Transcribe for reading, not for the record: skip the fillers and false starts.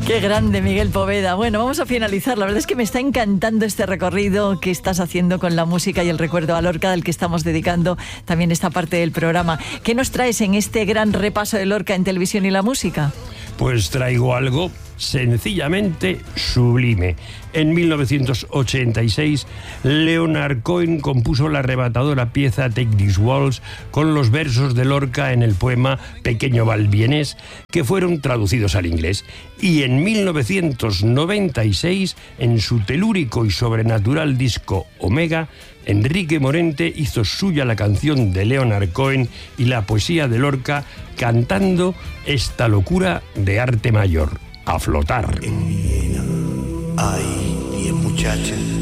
Qué grande, Miguel Poveda. Bueno, vamos a finalizar. La verdad es que me está encantando este recorrido que estás haciendo con la música y el recuerdo a Lorca, del que estamos dedicando también esta parte del programa. ¿Qué nos traes en este gran repaso de Lorca en televisión y la música? Pues traigo algo sencillamente sublime. En 1986, Leonard Cohen compuso la arrebatadora pieza Take These Walls con los versos de Lorca en el poema Pequeño Balbienés, que fueron traducidos al inglés. Y en 1996, en su telúrico y sobrenatural disco Omega, Enrique Morente hizo suya la canción de Leonard Cohen y la poesía de Lorca, cantando esta locura de arte mayor: A flotar. En Viena hay 10 muchachas